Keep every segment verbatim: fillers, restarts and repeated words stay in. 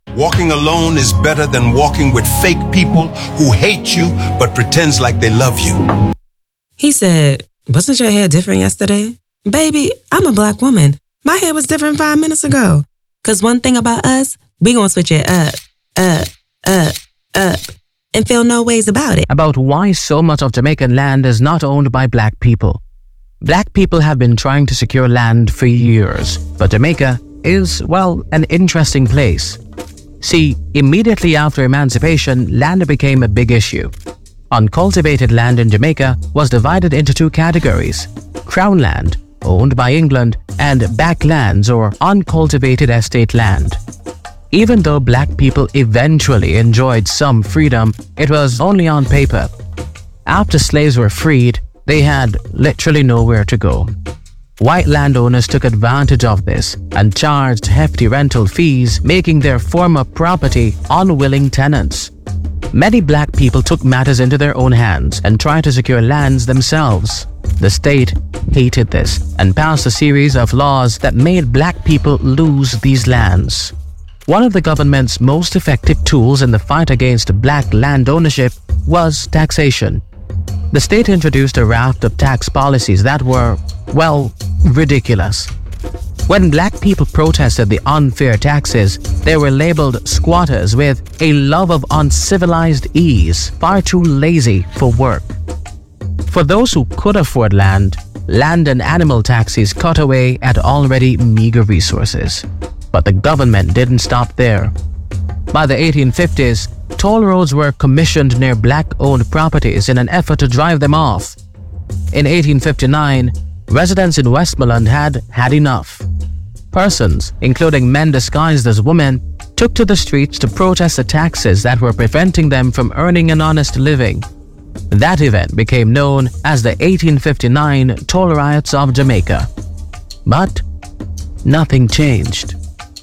Walking alone is better than walking with fake people who hate you but pretends like they love you. He said, wasn't your hair different yesterday? Baby, I'm a black woman. My hair was different five minutes ago. Cause one thing about us, we gonna switch it up, up, up, up, and feel no ways about it. About why so much of Jamaican land is not owned by black people. Black people have been trying to secure land for years, but Jamaica is, well, an interesting place. See, immediately after emancipation, land became a big issue. Uncultivated land in Jamaica was divided into two categories: Crown land, owned by England, and backlands or uncultivated estate land. Even though black people eventually enjoyed some freedom, it was only on paper. After slaves were freed, they had literally nowhere to go. White landowners took advantage of this and charged hefty rental fees, making their former property unwilling tenants. Many black people took matters into their own hands and tried to secure lands themselves. The state hated this and passed a series of laws that made black people lose these lands. One of the government's most effective tools in the fight against black land ownership was taxation. The state introduced a raft of tax policies that were, well, ridiculous. When black people protested the unfair taxes, they were labeled squatters with a love of uncivilized ease, far too lazy for work. For those who could afford land, land and animal taxes cut away at already meager resources. But the government didn't stop there. By the eighteen fifties, toll roads were commissioned near black-owned properties in an effort to drive them off. In eighteen fifty-nine, residents in Westmoreland had had enough. Persons, including men disguised as women, took to the streets to protest the taxes that were preventing them from earning an honest living. That event became known as the eighteen fifty-nine Toll Riots of Jamaica. But nothing changed.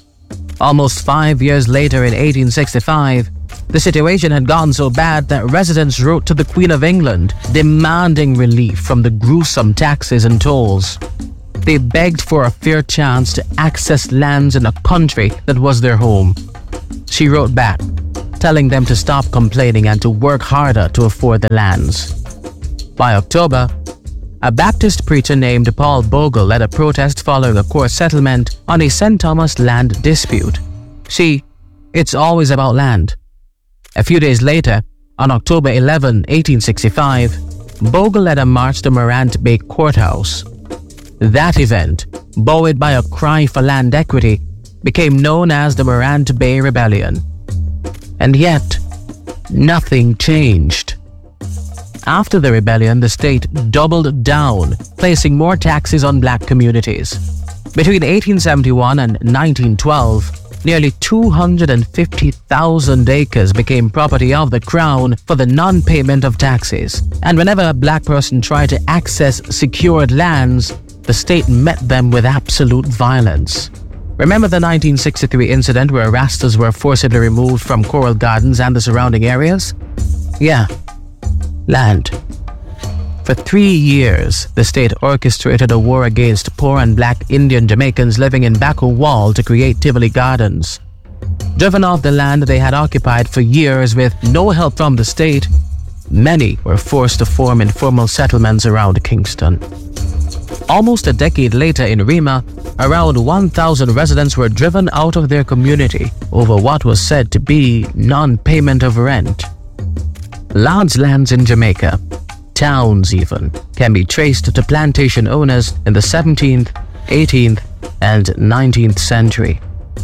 Almost five years later, in eighteen sixty-five, the situation had gotten so bad that residents wrote to the Queen of England demanding relief from the gruesome taxes and tolls. They begged for a fair chance to access lands in a country that was their home. She wrote back, telling them to stop complaining and to work harder to afford the lands. By October, a Baptist preacher named Paul Bogle led a protest following a court settlement on a Saint Thomas land dispute. See, it's always about land. A few days later, on October eleventh, eighteen sixty-five, Bogle led a march to Morant Bay Courthouse. That event, buoyed by a cry for land equity, became known as the Morant Bay Rebellion. And yet, nothing changed. After the rebellion, the state doubled down, placing more taxes on black communities. Between eighteen seventy-one and nineteen twelve, nearly two hundred fifty thousand acres became property of the Crown for the non-payment of taxes. And whenever a black person tried to access secured lands, the state met them with absolute violence. Remember the nineteen sixty-three incident where Rastas were forcibly removed from Coral Gardens and the surrounding areas? Yeah. Land. For three years, the state orchestrated a war against poor and black Indian Jamaicans living in Bacco Wall to create Tivoli Gardens. Driven off the land they had occupied for years with no help from the state, many were forced to form informal settlements around Kingston. Almost a decade later in Rima, around one thousand residents were driven out of their community over what was said to be non-payment of rent. Large lands in Jamaica, towns even, can be traced to plantation owners in the seventeenth, eighteenth, and nineteenth century.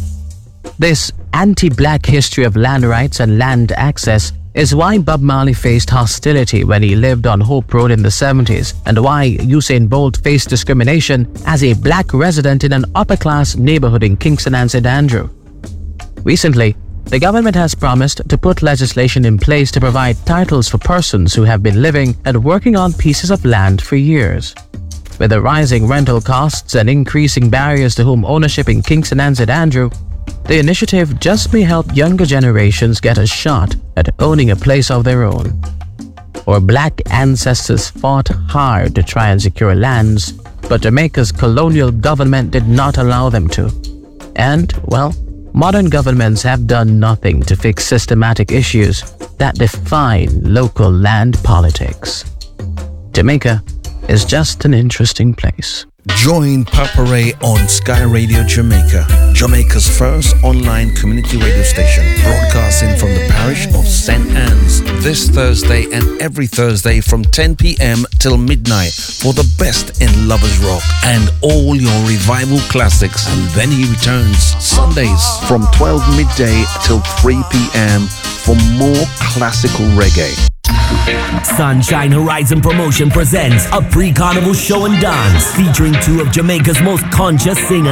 This anti-black history of land rights and land access is why Bob Marley faced hostility when he lived on Hope Road in the seventies, and why Usain Bolt faced discrimination as a black resident in an upper-class neighborhood in Kingston and Saint Andrew. Recently, the government has promised to put legislation in place to provide titles for persons who have been living and working on pieces of land for years. With the rising rental costs and increasing barriers to home ownership in Kingston and Saint Andrew, the initiative just may help younger generations get a shot at owning a place of their own. Our black ancestors fought hard to try and secure lands, but Jamaica's colonial government did not allow them to. And, well, modern governments have done nothing to fix systematic issues that define local land politics. Jamaica is just an interesting place. Join Papa Ray on Sky Radio Jamaica, Jamaica's first online community radio station, broadcasting from the parish of Saint Anne's this Thursday and every Thursday from ten p.m. till midnight for the best in lovers rock and all your revival classics. And then he returns Sundays from twelve midday till three p.m. for more classical reggae. Sunshine Horizon Promotion presents a pre-carnival show and dance featuring two of Jamaica's most conscious singers.